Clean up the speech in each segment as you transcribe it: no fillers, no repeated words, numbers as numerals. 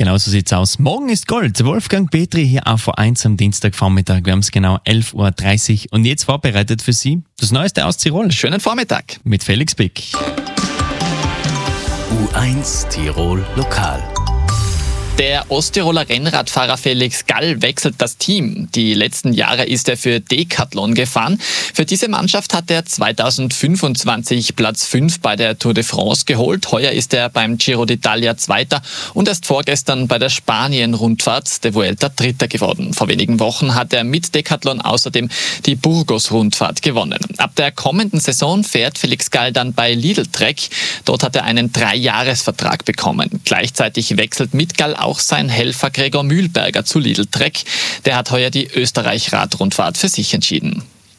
Genauso sieht's aus. Morgen ist Gold. Wolfgang Petri hier auf A1 am Dienstagvormittag. Wir haben es genau 11.30 Uhr und jetzt vorbereitet für Sie das Neueste aus Tirol. Schönen Vormittag. Mit Felix Bick. U1 Tirol Lokal. Der Osttiroler Rennradfahrer Felix Gall wechselt das Team. Die letzten Jahre ist er für Decathlon gefahren. Für diese Mannschaft hat er 2025 Platz 5 bei der Tour de France geholt. Heuer ist er beim Giro d'Italia Zweiter und erst vorgestern bei der Spanien-Rundfahrt der Vuelta Dritter geworden. Vor wenigen Wochen hat er mit Decathlon außerdem die Burgos-Rundfahrt gewonnen. Ab der kommenden Saison fährt Felix Gall dann bei Lidl Trek. Dort hat er einen 3-Jahres-Vertrag bekommen. Gleichzeitig wechselt mit Gall auch sein Helfer Gregor Mühlberger zu Lidl Trek. Der hat heuer die Österreich-Radrundfahrt für sich entschieden.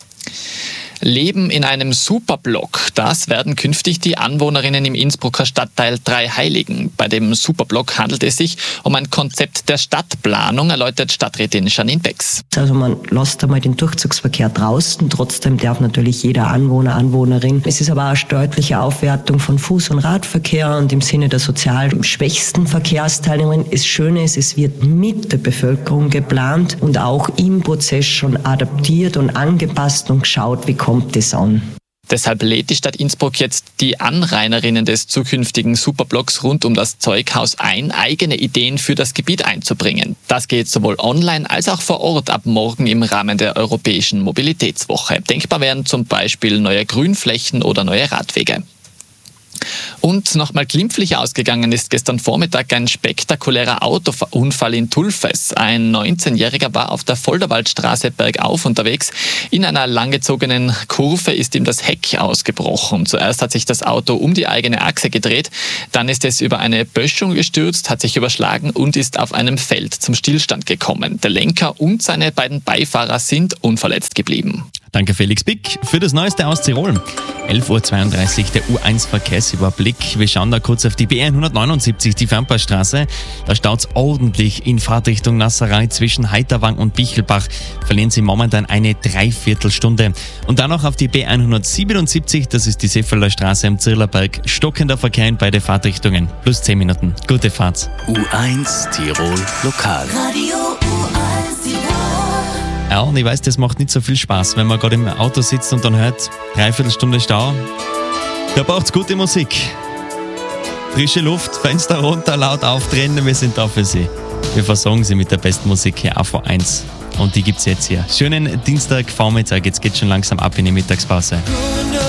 Leben in einem Superblock, das werden künftig die Anwohnerinnen im Innsbrucker Stadtteil Dreiheiligen. Bei dem Superblock handelt es sich um ein Konzept der Stadtplanung, erläutert Stadträtin Janine Becks. Also man lässt einmal den Durchzugsverkehr draußen, trotzdem darf natürlich jeder Anwohner, Anwohnerin. Es ist aber auch eine deutliche Aufwertung von Fuß- und Radverkehr und im Sinne der sozial schwächsten Verkehrsteilnehmerinnen. Das Schöne ist, es wird mit der Bevölkerung geplant und auch im Prozess schon adaptiert und angepasst und geschaut, wie kommt es an. Deshalb lädt die Stadt Innsbruck jetzt die Anrainerinnen des zukünftigen Superblocks rund um das Zeughaus ein, eigene Ideen für das Gebiet einzubringen. Das geht sowohl online als auch vor Ort ab morgen im Rahmen der Europäischen Mobilitätswoche. Denkbar wären zum Beispiel neue Grünflächen oder neue Radwege. Und nochmal glimpflich ausgegangen ist gestern Vormittag ein spektakulärer Autounfall in Tulfes. Ein 19-Jähriger war auf der Volderwaldstraße bergauf unterwegs. In einer langgezogenen Kurve ist ihm das Heck ausgebrochen. Zuerst hat sich das Auto um die eigene Achse gedreht, dann ist es über eine Böschung gestürzt, hat sich überschlagen und ist auf einem Feld zum Stillstand gekommen. Der Lenker und seine beiden Beifahrer sind unverletzt geblieben. Danke Felix Bick für das Neueste aus Tirol. 11.32 Uhr, der U1-Verkehrsüberblick. Wir schauen da kurz auf die B179, die Fernpassstraße. Da staut es ordentlich in Fahrtrichtung Nasserei zwischen Heiterwang und Bichelbach. Verlieren Sie momentan eine Dreiviertelstunde. Und dann noch auf die B177, das ist die Seefelder Straße am Zirlerberg. Stockender Verkehr in beide Fahrtrichtungen. Plus 10 Minuten. Gute Fahrt. U1 Tirol Lokal. Radio U1 Tirol. Ja, und ich weiß, das macht nicht so viel Spaß, wenn man gerade im Auto sitzt und dann hört, Dreiviertelstunde Stau. Da braucht's gute Musik. Frische Luft, Fenster runter, laut aufdrehen, wir sind da für Sie. Wir versorgen Sie mit der besten Musik hier auf A1. Und die gibt's jetzt hier. Schönen Dienstagvormittag, jetzt geht's schon langsam ab in die Mittagspause.